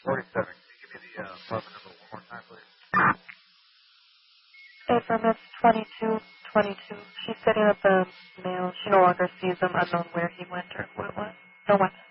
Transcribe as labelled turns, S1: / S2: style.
S1: 47. Can you give me the apartment number one more time, please?
S2: Abram, it's 2222. She's getting up the mail. She no longer sees him. Unknown where he went or who it was. No one.